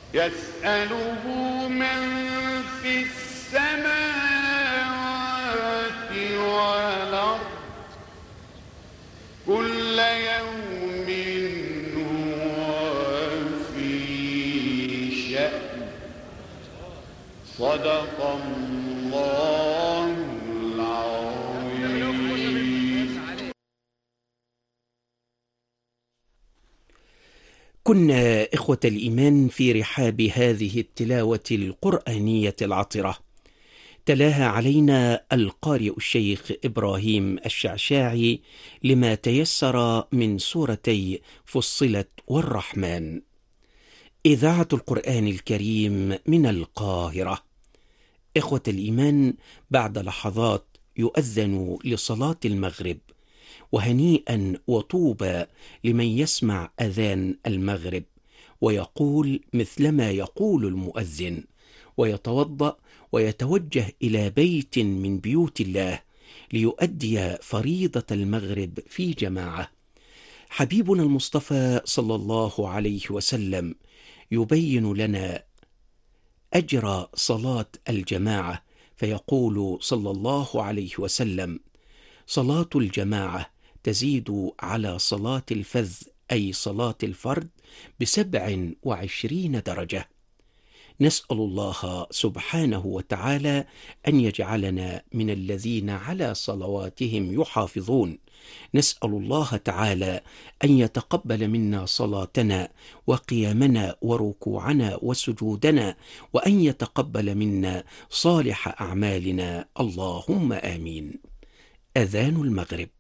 يسأله من في السماوات والأرض كل يوم هو في شأن. صدق الله العظيم. كنا إخوة الإيمان في رحاب هذه التلاوة القرآنية العطرة. تلاها علينا القارئ الشيخ إبراهيم الشعشاعي لما تيسر من سورتي فصلت والرحمن. إذاعة القرآن الكريم من القاهرة. إخوة الإيمان، بعد لحظات يؤذن لصلاة المغرب، وهنيئا وطوبى لمن يسمع أذان المغرب ويقول مثلما يقول المؤذن، ويتوضأ ويتوجه إلى بيت من بيوت الله ليؤدي فريضة المغرب في جماعة. حبيبنا المصطفى صلى الله عليه وسلم يبين لنا أجر صلاة الجماعة، فيقول صلى الله عليه وسلم: صلاة الجماعة تزيد على صلاة الفذ، أي صلاة الفرد، ب27 درجة. نسأل الله سبحانه وتعالى أن يجعلنا من الذين على صلواتهم يحافظون. نسأل الله تعالى أن يتقبل منا صلاتنا وقيامنا وركوعنا وسجودنا، وأن يتقبل منا صالح أعمالنا، اللهم آمين. أذان المغرب.